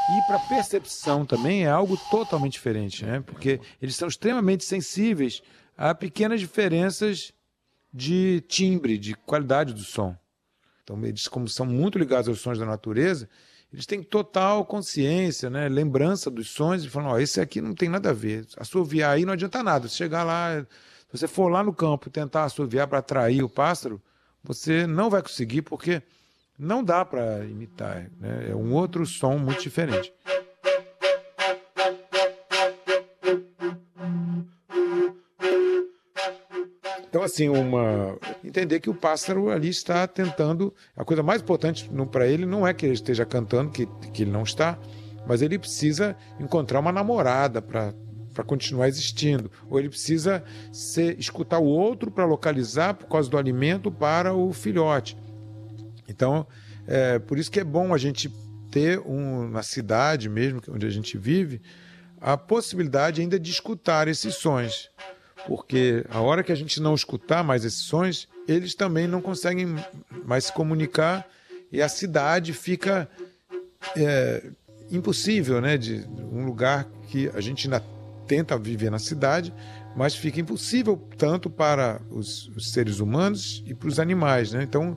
E para percepção também é algo totalmente diferente, né? Porque eles são extremamente sensíveis a pequenas diferenças de timbre, de qualidade do som. Então, eles, como são muito ligados aos sons da natureza, eles têm total consciência, né? Lembrança dos sons, e falam, esse aqui não tem nada a ver. Assoviar aí não adianta nada. Se chegar lá, se você for lá no campo e tentar assoviar para atrair o pássaro, você não vai conseguir, porque não dá para imitar, né? É um outro som muito diferente. Então, assim, entender que o pássaro ali está tentando... A coisa mais importante para ele não é que ele esteja cantando, que ele não está, mas ele precisa encontrar uma namorada para continuar existindo. Ou ele precisa escutar o outro para localizar, por causa do alimento, para o filhote. Então, por isso que é bom a gente ter, na cidade mesmo, onde a gente vive, a possibilidade ainda de escutar esses sons. Porque a hora que a gente não escutar mais esses sons, eles também não conseguem mais se comunicar e a cidade fica impossível, né? De um lugar que a gente ainda tenta viver na cidade, mas fica impossível tanto para os seres humanos e para os animais, né? Então,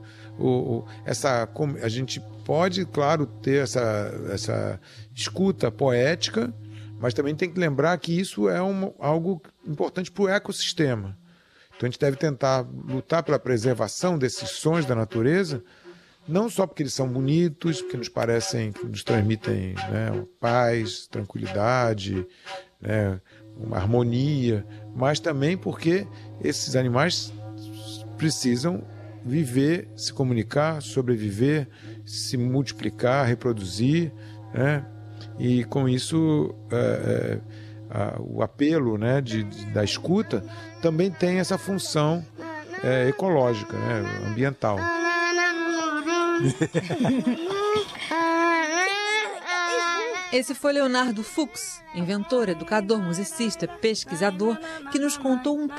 a gente pode, claro, ter essa escuta poética, mas também tem que lembrar que isso é algo importante para o ecossistema. Então a gente deve tentar lutar pela preservação desses sons da natureza, não só porque eles são bonitos, porque nos transmitem, né, paz, tranquilidade, né, uma harmonia, mas também porque esses animais precisam viver, se comunicar, sobreviver, se multiplicar, reproduzir, né? E com isso o apelo, né, da escuta também tem essa função ecológica, né, ambiental. Esse foi Leonardo Fuchs, inventor, educador, musicista, pesquisador, que nos contou um